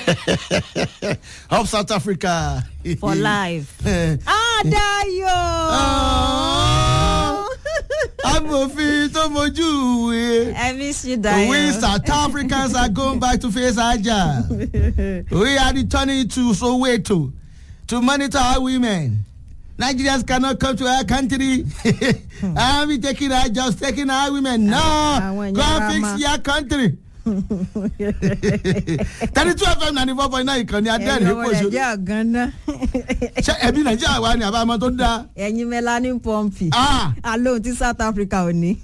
of South Africa. For life. Dayo. Amòfin tó mojú ìwé. I miss you, Dayo. We South Africans are going back to face Aja. We are returning to Soweto to monitor our women. Nigerians cannot come to our country. I'll be taking our jobs, taking our women. No, go and fix your country. 32 FM 94.9 ìkànnì adẹ́rìn èkó ṣe. Nàìjíríà gan-an. Ṣé ẹbí Nàìjíríà wà ní àbámọ́ tó dáa? Ẹ̀yin Melanie Pompi. Alóhùn tí South Africa ò ní.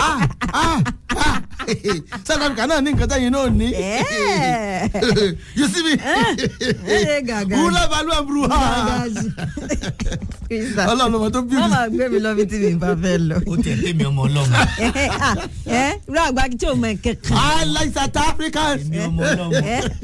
South Africa náà ní nǹkan tẹ́yìn náà ní. You see me? Wúlọ́ balùwẹ̀ and buru ha. Ọlọ́run ọmọ tó bí. Wọ́n máa gbé mi lọ bí tí mi bá fẹ́ lọ. Ó tẹ̀ pé mi ọmọ ọlọ́mọ. Rú àgbà tí o mọ̀ kẹ̀kẹ́. I like South Africans. Mi ọmọ ọlọ́mọ.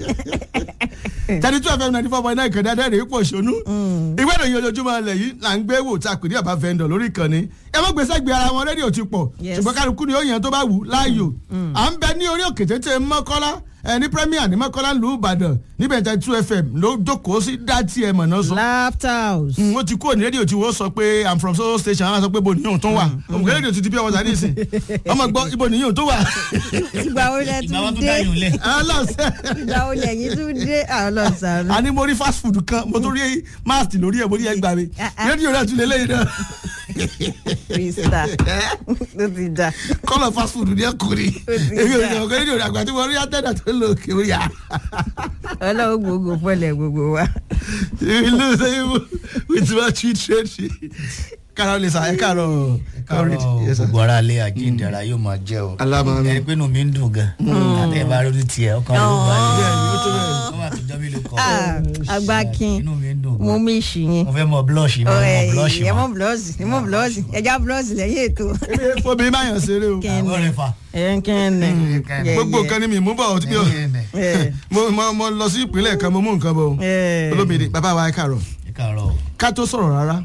32 FM 94.9 ìkànnì adẹ́rìn èkó ṣonú. Ìwé ìròyìn ojoojúmọ́ ilẹ̀ yìí là ń gbé wò tá a pè ní àbá vendor lórí ìkànnì. Ẹ má gbèsè gbé ara wọn rédíò ti pọ̀. Ṣùgbọ́n kálukú ni ó yàn tó bá wù láàyò. À ń bẹ ní orí òkè tètè Mọ́kọ́lá ní Premier ní Mọ́kọ́lá ìlú Ìbàdàn níbẹ̀ 32 FM ló jókòó sí dátì ẹ̀ mọ̀ náà sọ. Laughter House. Wọ́n ti kúrò ní rédíò tí wọ́n sọ pé I'm from so station àwọn sọ pé ibo nìyóò tó wà. Òmùgẹ́ rédíò ti di bí ọwọ́ sáré ìsìn. Ọmọ gbọ́ ibo nìyóò tó wà. Ìgbà wo lẹ Ìgbà wọn tún tún dá dé? yùn lẹ̀. Ìgbà wo lẹ̀yin tún dé? Ọlọ́sàn. A ní mo rí fast food kan mo tún rí máàsì lórí ẹ̀ mo rí ẹgbàá mi. Rédíò rẹ̀ tún lé lẹ́yìn náà. Krista ló ti da. Kọ́lọ̀ fast food ní ẹ̀kúnrin. Èmi ò ní ọ̀gá rédíò rẹ̀ àgbà tí mo rí àtẹ̀dà tó lò kí orí à. Ọlọ́run gbogbo fọlẹ̀ gbogbo wa. Ìlú sẹ́yìn with my tweet trade. Kárọ̀ lè sà ẹ̀ kárọ̀. Gbogbo ara lé àjíǹde ara yóò máa jẹ́ o. Alábàámi. Ẹni pé inú mi ń dùn gan. Àti ẹ̀ bá lórí tiẹ̀ ọkàn ló bá yẹ. Wọ́n máa tún jọ́ mi ló kọ́. Agbákin Inú mi ń dùn gan. mo mí ìṣì yín. Mo fẹ́ mọ blush mo mọ blush ẹ ma. mọ blush ẹja blush lẹ́yìn ètò. Obìnrin báyọ̀ ṣeré o. Àwọn rẹ̀ fa. Kẹ́ni. Gbogbo nǹkan ni mi mú bọ̀ ọtí bí o. Mo lọ sí ìpínlẹ̀ kan mo mú nǹkan bọ̀ o. Olómìnir bàbá wa ẹ káàárọ̀. Ẹ káàárọ̀ o. Ká tó sọ̀rọ̀ rárá.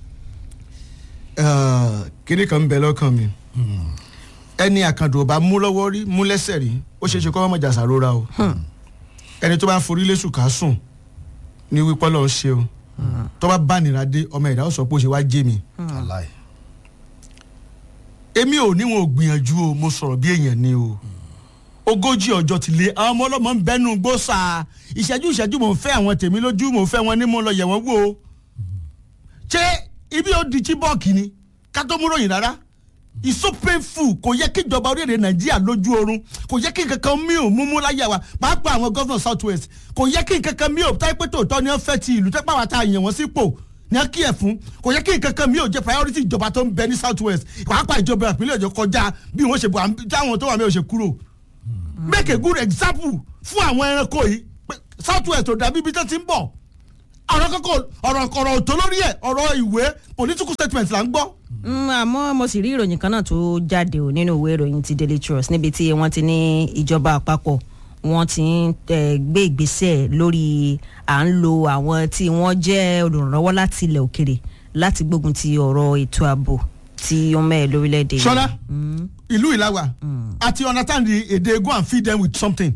Kíní kan ń bẹ lọ́kàn mi. Ẹni àkàndò bá mú lọ́wọ́ rí mú lẹ́sẹ̀ rí ó ṣeé ṣe kó wọ́n mọ̀ jàsà rora o. Ẹni tó bá ń forí lésù ká sùn ní wípọ́ lọ́ọ́ ṣe o. Tó bá bá nira dé ọmọ ìdá ó sọ pé ó ṣe wá jé mi. Èmi ò ní wọn ò gbìyànjú o mo sọ̀rọ̀ bí èèyàn ni o. 40 ọjọ́ ti lé àwọn ọmọ ọlọ́mọ ń bẹ́nu gbósà ìṣẹ́jú mò ń fẹ́ àwọn tèmi lójú mò ń fẹ́ wọn ní mo lọ yẹ̀ wọ́n wò ó. Ṣé ibi ó di chibok ni ká tó mú ròyìn rárá it's so painful kò yẹ kí ìjọba orílẹ̀-èdè Nàìjíríà lójú oorun kò yẹ kí nǹkankan mi ò múmú láyé wa pàápàá àwọn gọ́vnà South West kò yẹ kí nǹkankan mi ò táyé pé tòótọ́ ni wọ́n fẹ́ ti ìlú tẹ́pẹ́ àwọn àtàyàn wọn sípò ní kí ẹ̀ fún kò yẹ kí nǹkankan mi ò jẹ́ priority ìjọba tó ń bẹ ní South West pàápàá ìjọba ìpínlẹ̀ Ọ̀yọ́ kọjá bí wọ́n ṣe bọ̀ táwọn tó wà mí ò ṣe kúrò make a good example fún àwọn ẹranko yìí South West ò dàbí ibi tó ti ń bọ̀ ọ̀rọ̀ kọ́kọ́ ọ̀rọ̀ tó lórí ẹ̀ ọ̀rọ̀ ìwé political statement là ń gbọ́. Àmọ́ mo sì rí ìròyìn kan náà tó jáde ò nínú ìwé ìròyìn ti Daily Trust níbi tí wọ́n ti ní ìjọba àpapọ̀ wọ́n ti ń gbé ìgbésẹ̀ lórí à ń lo àwọn tí wọ́n jẹ́ olùrànlọ́wọ́ láti ilẹ̀ òkèrè láti gbógun ti ọ̀rọ̀ ètò ààbò tí ó mẹ́ẹ̀ lórílẹ̀‐èdè yìí. Ṣọlá ìlú ìlàwà àti understand the èdè go and feed them with something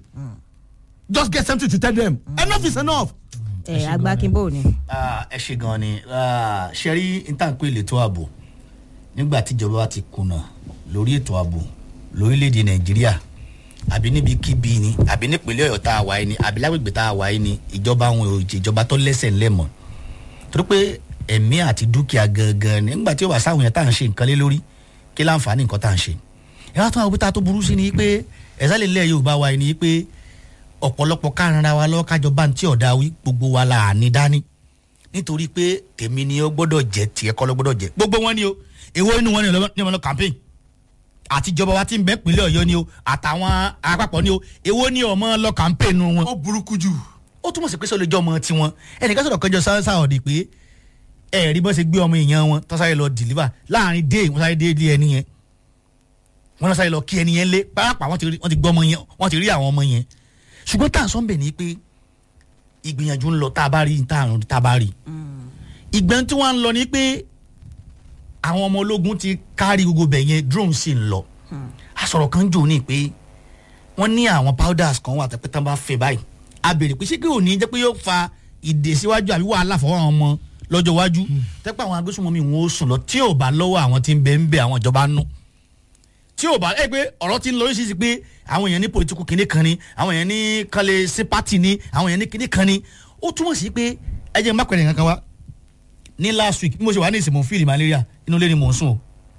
just get something to tell them enough is enough. Agbákinbó ni. Ẹ ṣe gan ni ṣe rí intanpe ètò ààbò nígbà tíjọba wa ti kùnà lórí ètò ààbò lórílẹ̀‐èdè Nàìjíríà àbí níbikíbi ni àbí nípínlẹ̀ Ọ̀yọ́ tá a wà yìí ni àbí lágbègbè tá a wà yìí ni ìjọba àwọn òjì ìjọba tó lẹ́sẹ̀ ńlẹ́mọ̀ torí pé ẹ̀mí àti dúkìá gangan ni nígbà tí ó wà sáwọn yẹn tá à ń ṣe nǹkan lé lórí kí láǹfààní nǹkan tá à ń ṣe. ìyá tó àwọn òbítà tó burú sí ni pé ẹ̀sálẹ̀ ilẹ̀ Yorùbá wa ni pé ọ̀pọ̀lọpọ̀ kárànra wa lọ́wọ́ kájọ bá ń tí ọ̀dà wí gbogbo wa la ní dání nítorí pé tèmi ni ó gbọ́dọ̀ jẹ́ tiẹ̀ kọ́ ló gbọ́dọ̀ jẹ́ gbogbo wọn ni o èwo inú wọn ni ọmọ lọ campaign àtijọba wa ti ń bẹ pínlẹ̀ Ọ̀yọ́ ni o àtàwọn àpapọ̀ ni o èwo ni ọmọ lọ campaign nu wọn. ó burúkú jù. ó túmọ̀ sí pé sọ́lẹ̀ jọ ọmọ tiwọn ẹnìkan sọ̀rọ̀ kọjọ sáwọ́dì pé ẹ̀rí bọ́ ṣe gbé ọmọ èèyàn wọn tó sáré lọ deliver láàrin dé wọ́n sáré dé ilé ẹni yẹn wọ́n lọ sáré lọ kí ẹni yẹn lé pàápàá wọ́n ti gbọ́ ọmọ yẹn wọ́n ti rí àwọn ọmọ yẹn ṣùgbọ́n tá à ń sọ ń bẹ̀ ni pé ìgbìyànjú ń lọ tá a bá rí tá a bá rí ìgbẹ́n tí wọ́n ń lọ ni pé àwọn ọmọ ológun ti kárí gbogbo bẹ̀ yẹn drone sì ń lọ àsọ̀rọ̀ kan jò ní pé wọ́n ní àwọn powders kan wà tẹ́pẹ́ tán bá fẹ́ báyìí a béèrè pé ṣé kí òní jẹ́ pé yóò fa ìdè síwájú àbí wàhálà fọwọ́ àwọn ọmọ lọ́jọ́ iwájú tẹ́pẹ́ àwọn agbésùnmọ̀mí wọn ó sùn lọ tí ò bá lọ́wọ́ àwọn tí ń bẹ àwọn ìjọba nù tí ò bá pé ọ̀rọ̀ ti ń lọ lóṣìṣì pé àwọn èèyàn ní politiku kìnní kan ni àwọn èèyàn ní kọ́lé sí pátì ni àwọn èèyàn ní kìnní kan ni ó túmọ̀ sí pé ẹ jẹ́ má pẹ̀lẹ́ kankan wá ní last week bí mo ṣe wà ní ìsìn mo fíìlì malaria inú ilé ni mò ń sùn o.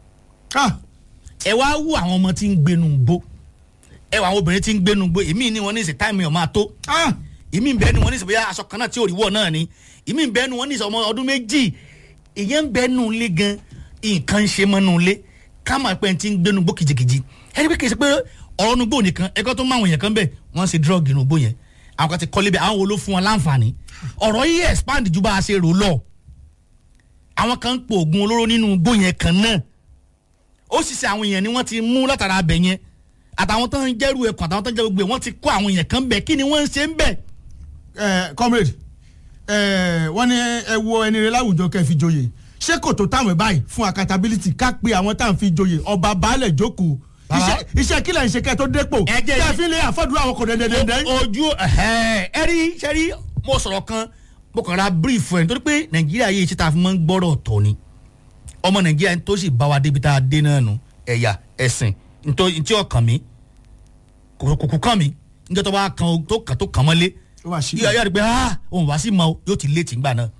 ẹ wá wú àwọn ọmọ tí ń gbénu gbó ẹ wà àwọn obìnrin tí ń gbénu gbó èmi ní wọn ní ìsìn táìmù ọ̀ máa tó èmi ń bẹ́ẹ̀ ni wọn ní ìsìn bóyá aṣọ kan náà tí ò rí wọ̀ náà ni èmi ń bẹ́ẹ̀ ni wọn ní ìsìn ọmọ ọdún méjì ìyẹn ń bẹ́ẹ̀ nù lé gan nǹkan ń ṣe mọ́ nù lé ká máa pẹ́ tí ń gbénu gbó kìjìkìjì ẹni pé kì í ṣe pé ọ̀rọ̀ nu gbó nìkan ẹ̀kọ́ tó máa wọ̀nyẹn kan bẹ́ẹ̀ wọ́n ṣe drug inú gbó yẹn àwọn kan ti kọ́lé bẹ́ẹ̀ àwọn wo ló fún wọn láǹfààní ọ̀rọ̀ yìí expand ju bá a ṣe rò lọ àwọn kan ń po oògùn olóró nínú gbó yẹn kan náà ó sì ṣe àwọn èèyàn ni wọ́n ti mú látara abẹ yẹn àtàwọn tó ń jẹ́rù ẹ̀kọ́ àtàwọn tó ń jẹ́ gbogbo ẹ̀ wọ́n ti kó àwọn èèyàn kan bẹ̀ kí ni wọ́n ń ṣe ń bẹ̀. comrade wọ́n ní ẹ wo ẹni rẹ láwùjọ kẹ́ fi joyè ṣé kò tó táwọn báyìí fún accountability ká pé àwọn táwọn fi joyè ọba baálẹ̀ jókòó iṣẹ́ kílẹ̀ ń ṣe kẹ́ tó dépò kẹ́ fi lè àfọ́dúró àwọn kò dẹ́ndẹ́ndẹ́. ojú ẹ̀rí ṣẹ́rí mo sọ̀rọ̀ kan mo kàn ra brief ẹ̀ nítorí pé nàìjíríà yìí ṣe tá a fi máa ń gbọ́rọ̀ ọ̀tọ̀ ni ọmọ nàìjíríà tó sì bá wa débi tá a dé náà nù ẹ̀yà ẹ̀sìn ntí ọkàn mi kòkòkò kàn mí njẹ́ tó bá kan tó kàn mọ́lé yóò rí pé òun wá sí mọ́ yóò ti lé tìǹgbà náà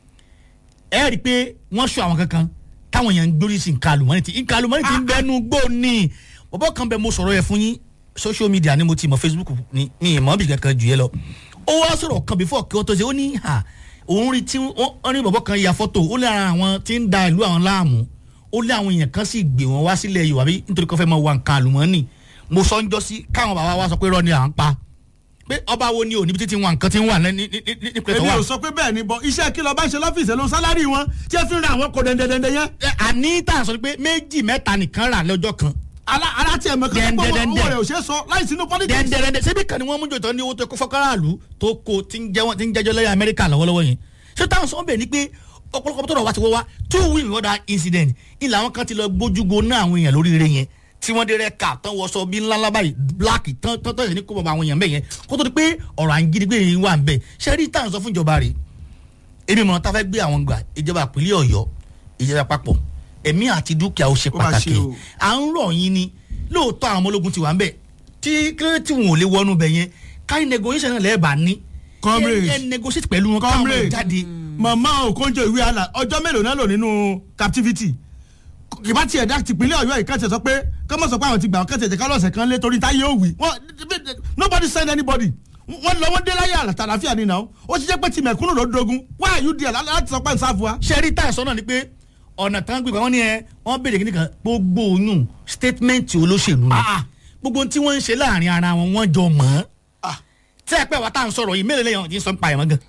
ẹ rí i pé wọ́n sọ àwọn kankan táwọn èèyàn ń gbórí sí nǹkan àlùmọ́nì tí nǹkan àlùmọ́nì tí ń bẹ́nu gbó ni bọ́bọ́ kan bẹ́ẹ̀ mo sọ̀rọ̀ yẹn fún yín social media ni mo ti mọ Facebook ni ìmọ̀ bí kankan jù yẹ lọ ó wá sọ̀rọ̀ kan before kí wọ́n tó ṣe ó ní òun rí tí wọ́n ní bọ́bọ́ kan ya fọ́tò ó lé ara àwọn tí ń da ìlú àwọn láàmú ó lé àwọn èèyàn kan sì gbé wọn wá sílẹ̀ Yorùbá bí nítorí kó fẹ́ mọ wa nǹkan àlùmọ́nì mo sọ ń jọ sí káwọn bàbá wa sọ pé rọ ni à ń pa pé ọba wo ni ò níbi títí wọn nǹkan ti ń wà ní pẹ̀tọ́ wa. èmi ò sọ pé bẹ́ẹ̀ ni bọ iṣẹ́ kí lọ bá ń ṣe lọ́fíìsì ló ń sálárì wọn tí ẹ fi ń ra àwọn kò dẹ́ndẹ́ndẹ́ yẹn. àní tá a sọ pé méjì mẹ́ta nìkan rà lọ́jọ́ kan. ara tiẹ̀ mọ̀ kí owó rẹ̀ ò ṣe é sọ láì sínú politics. dẹ́ndẹ́ndẹ́ ṣebí kan ni wọ́n mú jòtọ́ ní owó tó kó fọ́kàràlú tó kó tí ń jẹ́jọ́ lẹ́yìn Amẹ́ríkà lọ́wọ́lọ́wọ́ yẹn. ṣé táwọn sọ bẹ́ẹ̀ ni pé ọ̀pọ̀lọpọ̀ tó rọ̀ wá ti wọ́ wá 2 weeks before that incident ilà àwọn kan ti lọ gbójúgo náà àwọn èèyàn lórí ire yẹn tí wọ́n dé rẹ́ka tán wọṣọ bí ńláńlá báyìí black tán yẹn ní kó bọ̀ àwọn èèyàn bẹ́ẹ̀ yẹn kó tó di pé ọ̀rọ̀ à ń gidi pé èyí wà ń bẹ̀ ṣé rí táwọn sọ fún ìjọba rẹ̀ èmi mọ̀ tá a fẹ́ gbé àwọn gbà ìjọba ìpínlẹ̀ Ọ̀yọ́ ìjọba àpapọ̀ ẹ̀mí àti dúkìá ó ṣe pàtàkì à ń rọ̀ yín ni lóòótọ́ àwọn ọmọ ológun ti wà ń bẹ̀ tí kílódé tí wọn ò lè wọnú bẹ̀ yẹn káyìn negotiation náà lẹ́ẹ̀bà ní ẹ negotiate pẹ̀lú wọn káwọn jáde. màmá Okonjo Iweala ọjọ́ mélòó náà lò nínú captivity ìbá tiẹ̀ dá tìpínlẹ̀ Ọ̀yọ́ yìí kẹ́tẹ̀ sọ pé kọ́mọ̀ sọ pé àwọn ti gbà wọ́n kẹ́tẹ̀ jẹ́ kálọ̀ọ̀sẹ̀ kan lé torí táyé ó wì nobody send anybody wọ́n lọ wọ́n dé láyé àlàtàlàfíà ni náà ó ti jẹ́ pé tìmẹ̀kúnnù ló dogun why are you there láti sọ pé n sáfù wa. ṣé rí táyà sọ́nà ni pé ọ̀nà tán gbé wọ́n ní wọ́n béèrè kí nìkan gbogbo oyún statement olóṣèlú ni gbogbo tí wọ́n ń ṣe láàrin ara wọn wọ́n jọ mọ́ tí ẹ pẹ́ wá tá à ń sọ̀rọ̀ yìí mélòó lẹ́yìn ọ̀dí sọ ń pa ẹ̀mọ́ gan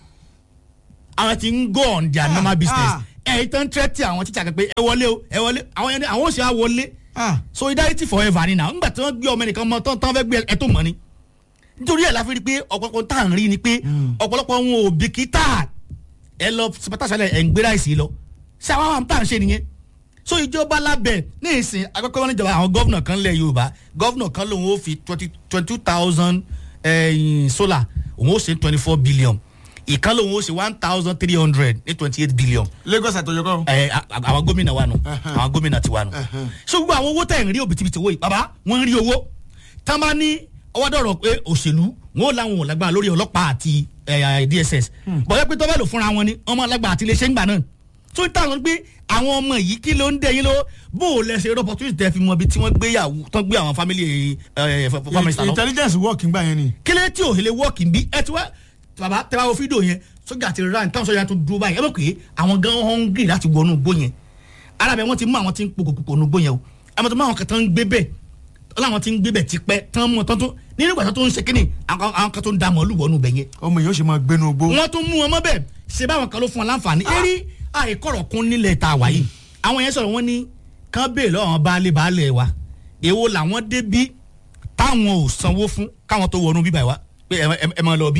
àwọn ti ń go on their normal business ẹ̀yìn tán tẹ́tí àwọn tíṣà kan pé ẹ wọlé o ẹ wọlé àwọn yẹn àwọn òṣèré wọlé solidarity forever ni na ńgbà tí wọ́n gbé ọmọ ẹnìkan mọ tán fẹ́ gbé ẹ tó mọ̀ ni nítorí ẹ̀ la fi rí pé ọ̀pọ̀lọpọ̀ tá à ń rí ni pé ọ̀pọ̀lọpọ̀ wọn ò bìkítà ẹ lọ pátáṣálẹ̀ ẹ̀ ń gbéra ìsì lọ ṣé àwọn àwọn tá à ń ṣe nìyẹn so ìjọba lábẹ́ ní ìsìn akẹ́kọ̀ọ́ wọn níjọba àwọn gọ́vnà kan lẹ̀ Yorùbá gọ́vnà kan lòun ó fi 22,000 solar òun ó ṣe 24 billion ìkan lòun ó ṣe 1,300 ní 28 billion. Lagos àtọ̀yọ̀kọ́. àwọn gómìnà wa nù àwọn gómìnà ti wa nù. so gbogbo àwọn owó tẹ̀ ń rí òbítíbitì owó yìí bàbá wọ́n ń rí owó tá a máa ní ọwọ́ dọ̀rọ̀ pé òṣèlú wọn ò láwọn ò lágbára lórí ọlọ́pàá àti DSS bọ́yá pé tọ́bẹ̀ lò fúnra wọn ni ọmọ alágbára àti iléeṣẹ́ ńgbà náà tó ń tàwọn pé àwọn ọmọ yìí kí ló ń dẹ yín ló bó o lẹ ṣe opportunity tẹ fi mọ ibi tí wọ́n gbéyàwó tán gbé àwọn family lọ. intelligence work ń gbà yẹn ni. kílẹ̀ tí ò lè work ń bí ẹ ti wá bàbá tẹ bá wo fídíò yẹn sójà ti rán táwọn sójà tó dúró báyìí ẹ mọ̀ pé àwọn gan hungry láti wọnú igbó yẹn arábẹ wọn ti mú àwọn tí ń pokòpò nú igbó yẹn o àwọn tó mú àwọn kan tó ń gbé bẹ́ẹ̀ láwọn tí ń gbé bẹ́ẹ̀ tipẹ́ tán mú tán tó nínú ìgbà tó ń ṣe kíni àwọn kan tó ń da màálù wọnú bẹ̀ yẹn. ọmọ yìí ó ṣe máa gbénu igbó. wọ́n tún mú wọn mọ́ bẹ́ẹ̀ ṣe báwọn kan ló fún wọn láǹfààní eré àìkọ̀rọ̀ kún nílẹ̀ tá a wà yìí àwọn yẹn sọ̀rọ̀ wọn ní kán bèè lọ́wọ́ baálé wa èwo làwọn dé bí táwọn ò sanwó fún káwọn tó wọnú bíbá wa pé ẹ máa lọ bí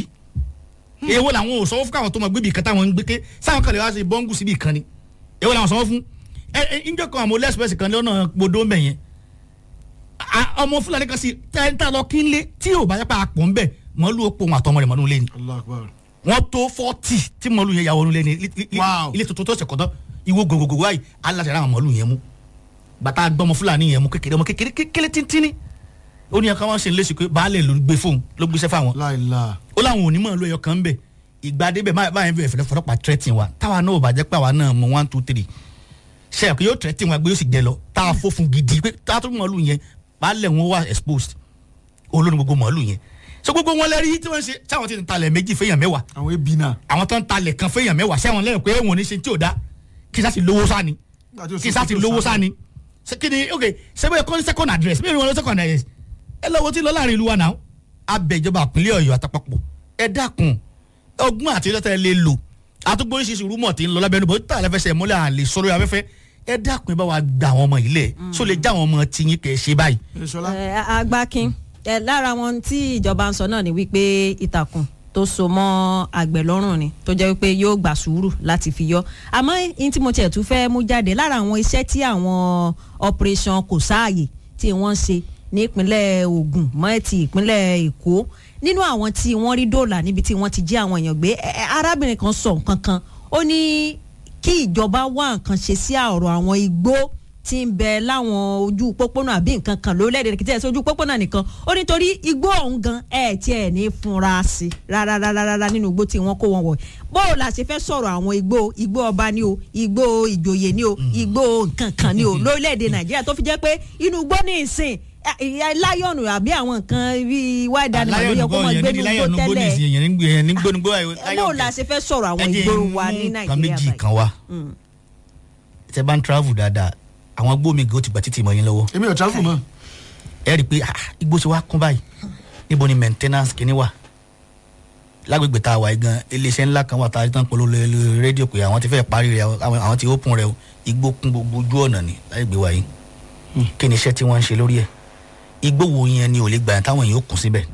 èwo làwọn ò sanwó fún káwọn tó máa gbé bí kan táwọn ń gbé ké sáwọn kan lè wá sí bọ́ngù síbi kan ni èwo làwọn sanwó fún ìjọ kan àmọ́ lẹ́sìpẹ́sì kan lọ́nà gbọdọ̀ mẹ́yẹn ọmọ Fúlàní kan sí tá lọ kí n lé tí ò bá yẹ pa àpọ̀ ń bẹ̀ màálù ó pò wọn àtọmọ rẹ̀ mọ́nú lé ni Allah Akbar. wọ́n tó 40 tí màálù yẹn yà wọnú lé ni Wow. ilé tuntun tó ṣe kọ́tọ́ ìwo gògògò wáyé aláṣẹ àwọn màálù yẹn mú bàtà gbọmọ fúlàní yẹn mú kékeré ọmọ kékeré tíntínní ó ní ẹ̀ka wọn ṣe ń léṣe pé baálé ló gbé fóun ló gbéṣẹ́ fáwọn láìla. ó láwọn onímọ̀ ló yọ kàn ń bẹ̀ ìgbà débẹ̀ báyìí ń bẹ̀ fẹ́lẹ́ fọlọ́pàá tẹ́tì wa táwa náà ò bàjẹ́ pé àwa náà mọ 1 2 3 ṣe àpò yóò tẹ́tì wa gbé yóò sì jẹ lọ tá a fó fún gidi pé tá a tó mọ̀ọ́lù yẹn baálé wọn wà exposed olórí gbogbo mọ̀ọ́lù yẹn so gbogbo wọn lẹ́rí tí wọ́n ṣe táwọn ti ń talẹ̀ méjì fẹ́yàn mẹ́wàá àwọn ebi náà. àwọn tó ń talẹ̀ kan fẹ́yàn mẹ́wàá sẹ́wọ̀n lẹ́yìn pé wọn ò ní ṣe tí ò dá kí sá ti lówó sá ni kí sá ti lówó sá ni kí ni ok sẹ́bẹ̀ kọ́ ní second address bí ìrìn wọn lọ second address ẹ lọ́wọ́ tí lọ láàrin ìlú wa náà abẹ ìjọba àpínlẹ̀ Ọ̀yọ́ àtàpapọ̀ ẹ dákun ọgbọ́n àti ìlọ́tẹ̀ lè lò àtúgbò oríṣiríṣi rúmọ̀ tí ń lọ lábẹ́nu bó tà lẹ́fẹsẹ̀ mọ́lẹ̀ àlè sọ́rọ́ afẹ́fẹ́ ẹ dákun ẹ bá wa gba àwọn ọmọ ilẹ̀ so lè já àwọn ọmọ tiyín kẹ́ ẹ ṣe báyìí. Agbákin lára wọn tí ìjọba ń sọ náà ni wípé ìtàkùn tó so mọ́ àgbẹ̀ lọ́rùn ni tó jẹ́ wípé yóò gbà sùúrù láti fi yọ àmọ́ in tí mo tiẹ̀ tún fẹ́ mú jáde lára àwọn iṣẹ́ tí àwọn operation kò sáàyè tí wọ́n ń ṣe ní ìpínlẹ̀ Ògùn mọ́ ti ìpínlẹ̀ Èkó nínú àwọn tí wọ́n rí dóòlà níbi tí wọ́n ti jí àwọn èèyàn gbé arábìnrin kan sọ nǹkan kan ó ní kí ìjọba wá nǹkan ṣe sí ọ̀rọ̀ àwọn igbó tí ń bẹ láwọn ojú pópónà àbí nǹkan kan lórílẹ̀‐èdè kìtì ẹ̀ sí ojú pópónà nìkan ó nítorí igbó ọ̀hún gan tí ẹ̀ ní fúnra sí rárá nínú igbó tí wọ́n kó wọn wọ̀ bóò la ṣe fẹ́ sọ̀rọ̀ àwọn igbó ọba ni o igbó ìjòyè ni o igbó nǹkan kan ni o lórílẹ̀‐èdè Nàìjíríà tó fi jẹ́ pé inú igbó ní ìsìn láyọ̀nù àbí àwọn nǹkan bíi wáìdà ni màlúù yẹ kó máa gbé nínú tẹ́lẹ̀ bóò la ṣe fẹ́ sọ̀rọ̀ àwọn igbó wa ní Nàìjíríà báyìí. kan wá tẹ bá ń travel dáadáa àwọn gbómi gò ti gbà títì mọ́ yín lọ́wọ́. èmi ò travel mọ́. ẹ rí i pé igbó ti wá kún báyìí níbo ni maintenance kìíní wà lágbègbè tá a wà yìí gan iléeṣẹ́ ńlá kan wà tá a tán polówó rédíò pé àwọn ti fẹ́ parí rẹ̀ àwọn ti open rẹ̀ o igbó kún gbogbo ojú ọ̀nà ni lágbègbè wa yìí kí ni iṣẹ́ tí wọ́n ń ṣe lórí ẹ̀ igbó wo yẹn ni ò lè gbà yẹn táwọn èèyàn ó kún síbẹ̀.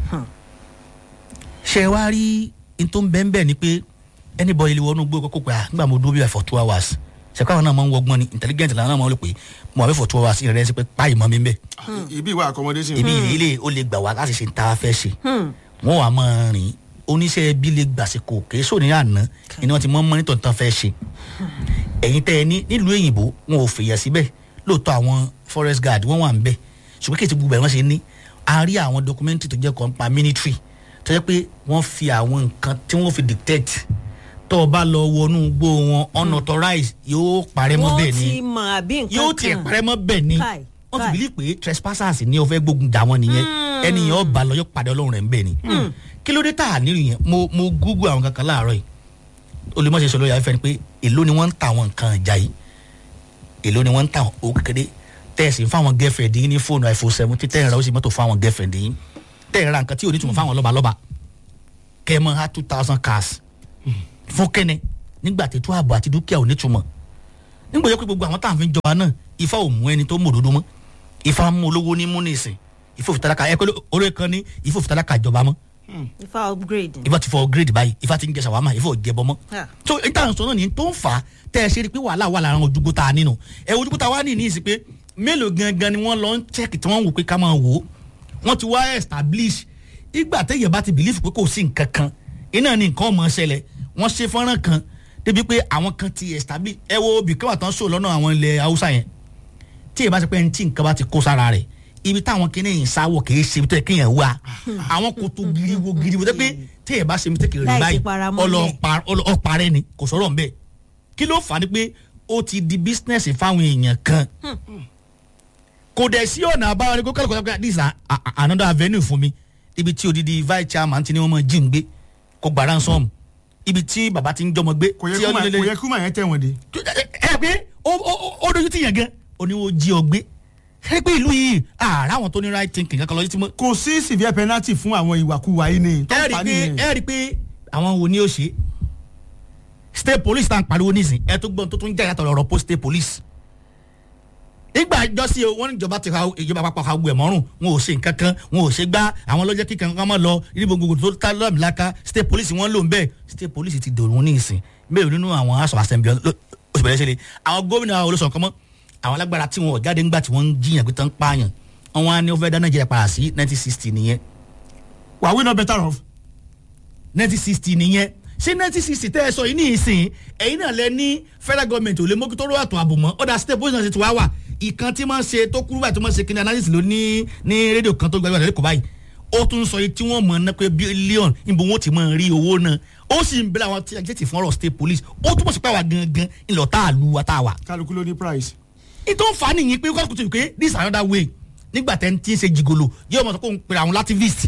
ṣé wàá rí n tó ń bẹ́ẹ̀ bẹ́ẹ̀ ni pé anybody lè wọnú gbó kókó pé nígbà mo dúró bí i for 2 hours ṣèkọ́ àwọn náà máa ń wọgbọ́n ni intelligent làwọn náà máa ń lò pé mo àbẹ́ for 2 hours ìrẹ̀lẹ̀ sí pé páì mọ́ mi ń bẹ̀. ibi ìwà accommodation. ibi ilé ó lè gbà wá láti ṣe tá a fẹ́ ṣe wọ́n wà máa rìn oníṣẹ́ bí lè gbàsíkò kéésò ní àná ni wọ́n ti mọ́ mọ́nítọ̀ tán fẹ́ ṣe. ẹ̀yin tẹ́ ẹ ní nílùú òyìnbó wọn ò fìyà síbẹ̀ lóòótọ́ àwọn forest guard wọ́n wà ń bẹ̀ ṣùgbọ́n kí ètò gbogbo ẹ̀ wọ́n ṣe ní a rí àwọn documentary tó jẹ́ kan pa military tó jẹ́ pé wọ́n fi àwọn nǹkan tí wọ́n fi detect tó o bá lọ wọnú gbó wọn unauthorized yóò parẹ́ mọ́ bẹ́ẹ̀ ni wọ́n ti mọ̀ àbí nǹkan kan yóò tiẹ̀ parẹ́ mọ́ bẹ́ẹ̀ ni wọ́n ti bìlí pé trespassers ni ó fẹ́ gbógun dà wọ́n nìyẹn ẹnìyàn ọba lọ yóò padà ọlọ́run rẹ̀ ń bẹ̀ ni kí ló dé tá a nílùú yẹn mo google àwọn kankan láàárọ̀ yìí olùmọ̀ọ́sẹ̀ sọ lórí afẹ́fẹ́ ni pé èló ni wọ́n ń ta àwọn nǹkan ìjà yìí èló ni wọ́n ń ta owó kékeré tẹ̀sí fáwọn girlfriend yín ní fóònù iPhone 7 tẹ́ ẹ̀ ra ó sì mọ́tò fáwọn girlfriend yín tẹ́ ẹ̀ ra nǹkan tí ò ní túmọ̀ fáwọn lọ́balọ́ba kẹ́ ẹ mọ́ ha 2000 cars fún kẹ́ni nígbà tí tó ààbò àti dúkìá ò ní túmọ̀ nígbà yẹ pé gbogbo àwọn táwọn fi ń jọba náà ifá ò mú ẹni tó mú òdodo mọ́ ifá mú olówó ní mú ní ìsìn ifá òfìtàlákà ẹ pé orí kan ní ifá òfìtàlákà jọba mọ́ ifá upgrade ifá ti fọ upgrade báyìí ifá ti ń jẹ sàwámà ifá ò jẹbọ mọ́ so ìtàn sọ náà ní tó ń fà á tẹ́ ẹ ṣe rí pé wàhálà wà lára ojúgbó tá a nínú ẹ ojúgbó tá a wá ní ìsìn pé mélòó gangan ni wọ́n lọ ń check tí wọ́n wò pé ká máa wò ó wọ́n ti wá establish ìgbà téèyàn bá ti believe pé kò sí nǹkan kan iná ni nǹkan ọmọ ṣẹlẹ̀ wọ́n ṣe fọ́nrán kan débi pé àwọn kan ti establish ẹ wo obì kí wà tán sọ lọ́nà àwọn ilẹ̀ haúsá yẹn tí èèyàn bá ṣe pé ẹni tí nǹkan bá ti kó sára rẹ̀ ibi táwọn kìnìún yìí sáwọ̀ kì í ṣe ibi tó yẹ kéèyàn wá àwọn kòtò giriwo tẹ́ pé tí èèyàn bá ṣe mistake rẹ̀ báyìí ọlọ́parẹ́ ni kò sọ̀rọ̀ ń bẹ̀ kí ló fà á ni pé ó ti di business fáwọn èèyàn kan kò dẹ̀ sí ọ̀nà àbáwọ̀ ni kó kálukọ̀ kálukọ̀ this is another avenue fún mi ibi tí odidi vice chairman ti ní wọ́n mọ̀ jí ń gbé kó gba ransom ibi tí baba ti ń jọmọ gbé. kò yẹ kú mà yẹn tẹ̀wọ̀n de. ẹ pé ó dojú ti yàn gan oníwó jí ọ gbé ẹ pé ìlú yìí ààrẹ àwọn tó ní right thinking kankan lọ sí ti mọ. kò sí severe penalty fún àwọn ìwàkuwà yìí ni. ẹ rí i pé àwọn wo ni ó ṣe state police tá à ń pariwo nísìn ẹ tó gbọ́n tó tún jẹ́ ìyàtọ̀ ọ̀rọ̀ post state police nígbà ìjọsí wọn ní ìjọba ti ka ìjọba àpapọ̀ ka gbẹ̀ mọ́rùn wọn ò ṣe nǹkan kan wọn ò ṣe gbá àwọn lọ́jọ́ kíkan kan mọ́ lọ níbo gbogbo tó ta lọ́ọ̀mìlaka state police wọn lò ń bẹ́ẹ̀ state police ti dòrò ní ìsìn mélòó nínú àwọn aṣọ assembly oṣù bẹ̀rẹ̀ ṣẹlẹ̀ àwọn gómìnà olóṣàn kan mọ́ àwọn alágbára tí wọn ò jáde ńgbà tí wọ́n ń jiyàn pé tán pààyàn wọn á ní ó fẹ́ dá Nàìjíríà padà sí 1960 nìyẹn. were we not better off. 1960 nìyẹn ṣé 1960 tẹ́ ẹ sọ yìí ní ìsìn ẹ̀yin náà lẹ ní federal government ò lè mójú tó rọ́ àtọ̀ àbò mọ́ ọ̀dà state position ṣe ti wá wà ìkan tí wọ́n ṣe tó kúrú báyìí tó wọ́n ṣe kíni analysis ló ní rédíò kan tó gbàgbọ́ àtẹ̀lẹ́kọ̀ọ́ báyìí ó tún sọ yìí tí wọ́n mọ̀ ná pé bílíọ̀nù níbo wọ́n ti mọ̀ rí owó náà ó sì ń bẹ̀rẹ̀ àwọn tí a ti fún ọ̀rọ̀ state police ó túmọ̀ sí pé àwa gangan ńlọ tá a lu wa tá a wà. kálukú ló ní price. ìtò ń fa nìyí pé kálukú ti pé this another way nígbà tẹ́ ń tí ń ṣe jìgòlò yóò mọ̀ sọ pé òun pèrè àwọn activist.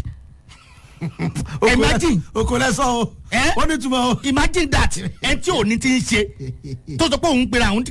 Imagine okolẹsọ o wọ́n ní túmọ̀ o. Imagine that ẹni tí ò ní ti ń ṣe tó sọ pé òun pèrè àwọn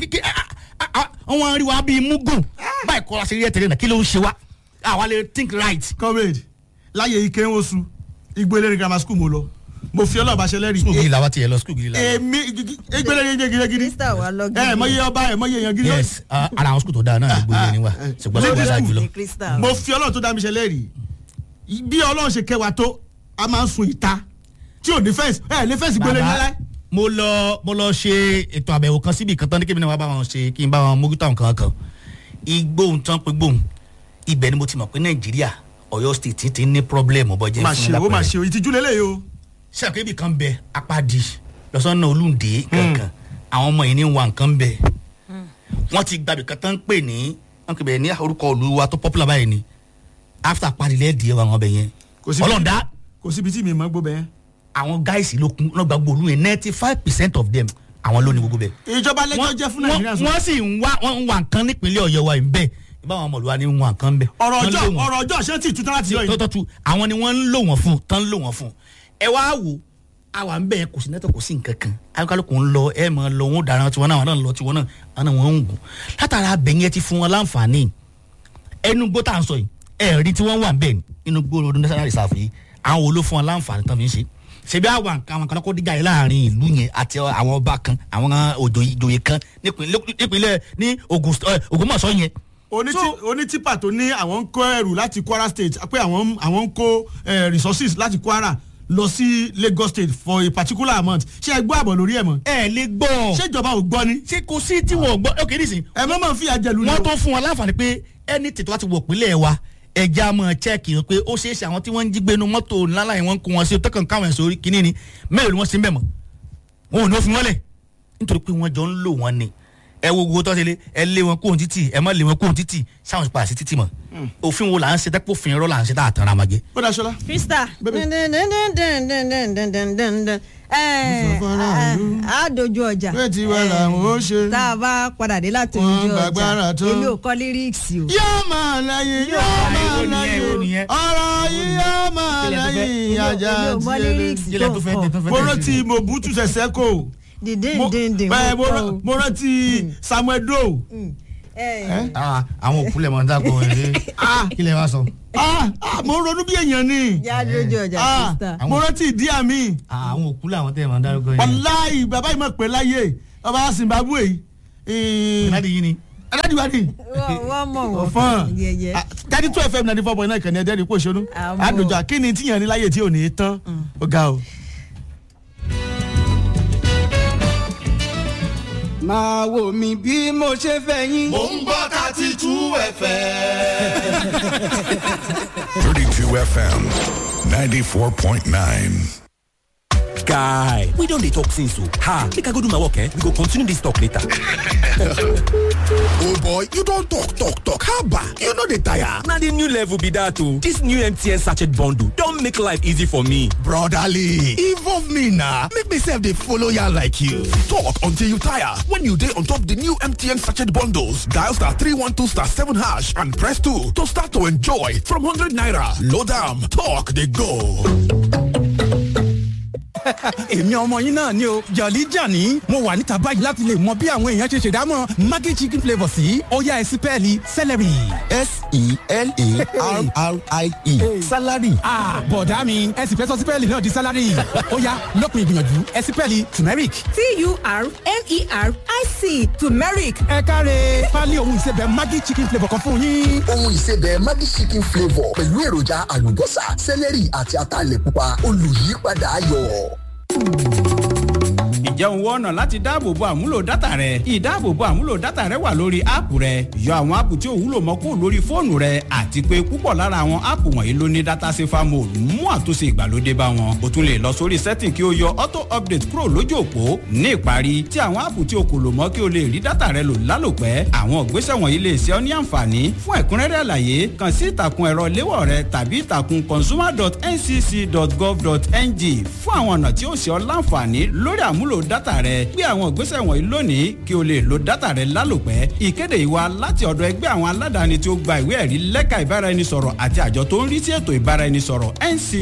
wọn rí wa bíi mugun báyìí kọ́ra ṣe rí ẹ̀tẹ̀lẹ̀ náà kí ló ń ṣe wa àwa lè think right. comrade láyé ike ń wosu Igbelere grammar school mo lọ mo fi ọlọ́ọ̀bá ṣe lẹ́rìí. school gidi la wa ti yẹ lọ school gidi la. èmi Igbelere yẹn gidi gidi. Krista wa lọ gidi. mọ iye ọba mọ iye yẹn gidi. yes ara àwọn school tó dáa náà Igbelere ni wa ṣùgbọ́n school dáa jùlọ. mo fi ọlọ́ọ̀ tó dá mi ṣe lẹ́rìí bí ọlọ́run ṣe kẹwàá tó a máa ń sun ìta tí ò ní fẹ́ǹsì ní fẹ́ǹsì Igbelere láíláí. mo lọ ṣe ètò àbẹ̀wò kan síbi kan tán ní kébì náà wá bá wọn ṣe kí n bá wọn mójútó àwọn kan igbóhùn tán pé gbóhùn ibẹ̀ ni mo ti mọ̀ pé Nàìjíríà Ọ̀yọ́ state ti ní problem bọ́jẹ́ fún lápẹ̀rẹ̀. máa ṣe ìtìjú lélẹ̀ yìí o. ṣé àpò ibì kan bẹ apádi lọ́sọ̀nà Olúndé kankan àwọn ọmọ yìí ní wà nǹkan bẹ wọ́n ti gbàgbé kan tán pè ní wọ́n kì bẹ̀ ní orúkọ olúwa tó popular báyìí ni after apádi lẹ́ẹ̀dì ẹ̀ wà wọn bẹ̀ yẹn ọlọ́ọ̀dá kò síbi tí mi máa gbó bẹ́ẹ̀. àwọn gáìsì ló kún náà gbàgbọ́ olú yẹn 95% of them àwọn ló ní gbogbo bẹ́ẹ̀. ìjọba lẹ́jọ́ jẹ́ fún Nàìjíríà sọ. wọ́n sì ń wá nǹkan nípínlẹ̀ Ọ̀yọ́ wa ń bẹ́ẹ̀ báwọn ọmọ olùwà ni ń wá nǹkan bẹ́ẹ̀. ọ̀rọ̀ ọjọ́ ṣé tí ìtútà láti yọ yìí. tọ́tọ́tù àwọn ni wọ́n ń lò wọ́n fún tán ń lò wọ́n fún. ẹ wá wò àwa ń bẹ̀ kò sí nẹ́tọ̀ kò sí nǹkan kan ayọ́kálùkù ń lọ ẹ mọ̀ lọ wọn ò dára tiwọn náà wọn náà ń lọ tiwọn náà wọn náà wọn ń gùn látara abẹ́yẹn ti fún wọn láǹfààní ẹnu gbó tá à ń sọ yìí ẹ̀rí tí wọ́n wà ń bẹ̀ inú gbó ọdún national reserve yìí àwọn wo ló fún wọn láǹfààní tán fi ń ṣe ṣebí àwọn kan kọ́ díjà yìí láàrin ìlú yẹn àti àwọn ọba kan àwọn òjòyè kan nípínlẹ̀ ní Ògbómọ̀ṣọ́ yẹn. onítìpà tó ní àwọn ń kó ẹrù láti Kwara state pé àwọn ń kó resources láti Kwara lọ sí Lagos state for a particular amount ṣé ẹ gbọ́ àbọ̀ lórí ẹ̀ mọ́. ẹ lè gbọ́. ṣé ìjọba ò gbọ́ ni. ṣé kò sí tí wọ́n gbọ́ ok nísìnyí. ẹ mọ́ máa fi àjẹlù wọ́n tó fún wọn láǹfààní pé ẹni tètè wá ti wọ̀ pínlẹ̀ wa ẹja mọ̀ chẹ́ẹ̀kì pé ó ṣeé ṣe àwọn tí wọ́n ń jí gbénu mọ́tò ńláńlá yìí wọ́n ń kó wọn sí tọkàn káwọn ẹ̀sọ́ orí kínní ni mẹ́rin ni wọ́n sì ń bẹ̀ mọ́ wọn ò ní ó fi wọ́n lẹ̀ nítorí pé wọ́n jọ ń lò wọ́n ni ẹ wo gbogbo tó ṣe lé ẹ lé wọn kóhun títì ẹ má lé wọn kóhun títì sáwọn ìpàdé sí títì mọ́ òfin wo là ń ṣe dẹ́pọ̀ òfin rọ́ là ń ṣe tá a tán ra ma jẹ. ó dá Ṣọlá. Krista a dojú ọjà pé tiwa làwọn ó ṣe. tá a bá padà dé láti ojú ọjà èmi ò kọ́ líríìsì o. yóò máa láyé ọ̀rọ̀ yìí yóò máa láyé ajá èmi ò mọ líríìsì tó kọ. mo rántí Mobutu Sese Seko mo rántí Samuel Doe. àwọn òkúlẹ̀ mọ̀ ń dàgbọ́ ẹ̀ kí lè wá sọ. mo ronú bí èèyàn ni. yá dojú ọjà Krista. mo rántí Idi Amin. àwọn òkúlẹ̀ àwọn tẹ̀ mọ̀ ń dárúkọ yẹn. wàláì bàbá yìí mọ̀ pé láyé ọba Zimbabwe yìí. ìlànà yìí ni. aládìwádì. wọ́n mọ̀ wọ́n fún yẹyẹ. 32 FM 94.9 kàn ní ẹ̀dẹ́rì kò ṣonú. àdùjọ kí ni tíyàn ní láyé tí ò ní tán ó ga o. máa wò mí bí mo ṣe fẹ́ yín. Mo ń gbọ́ 32 FM. 32 FM 94.9. Guy, we don dey talk since o. Make I go do my work, we go continue this talk later. Oh boy, you don talk. Haba, you no dey tire. Na the new level be that o. This new MTN sachet bundle don make life easy for me. Brotherly, involve me na. Make me sef dey follow ya like you. Talk until you tire. When you dey on top the new MTN sachet bundles, dial *312*7# and press 2 to start to enjoy from 100 naira. Load am, talk dey go. èmi ọmọ yín náà ni o Jolly Johnny mo wà níta báyìí láti lè mọ bí àwọn èèyàn ṣe ṣèdámọ̀ Maggi chicken flavour sí ọ̀yá ẹ̀sìn pẹ́ẹ́lí celery. SELARRIE salary. bọ̀dá mi ẹ̀sìn fẹ́ sọ sí pẹ́ẹ́lí náà di salary ọ̀yá lópin ìgbìyànjú ẹ̀sìn pẹ́ẹ́lí turmeric. TURMERIC turmeric. ẹ káre pálí ohun ìsebẹ̀ Maggi chicken flavour kan fún yín. ohun ìsebẹ̀ Maggi chicken flavour pẹ̀lú èròjà àlùbọ́sà celery àti ataalẹ̀ pupa olùyípadà ayọ̀. ǹjẹ́ òun wọ́n ọ̀nà láti dáàbòbo àmúlò dátà rẹ? ìdáàbòbo àmúlò dátà rẹ wà lórí áàpù rẹ. yọ àwọn áàpù tí ò wúlò mọ́ kó lórí fóònù rẹ àti pé púpọ̀ lára àwọn áàpù wọ̀nyí ló ní data safer mode mú àtúnṣe ìgbàlódé bá wọn. o tún lè lọ sórí setting kí o yọ auto update kúrò lójú òpó. ní ìparí tí àwọn áàpù tí o kò lò mọ́ kí o lè rí dátà rẹ lò lálòpẹ́. àwọn ìgbésẹ̀ wọ̀nyí lè ṣe ọ́ ní àǹfààní. fún ẹ̀kúnrẹ́rẹ́ àlàyé kàn sí ìtàkùn ẹ̀rọ léwọ̀ rẹ tàbí ìtàkùn consumer.ncc.gov.ng fún àwọn ọ̀nà tí ó ṣe ọ́ láǹfààní lórí àmúlò dátà rẹ. gbé àwọn ìgbésẹ̀ wọ̀nyí lónìí kí o lè lo dátà rẹ lálòpẹ́. ìkéde ìwà láti ọ̀dọ̀ ẹgbẹ́ àwọn aládàáni tí ó gba ìwé ẹ̀rí lẹ́ka ìbáraẹnisọ̀rọ̀ àti àjọ tó ń rí sí ètò ìbáraẹnisọ̀rọ̀ NC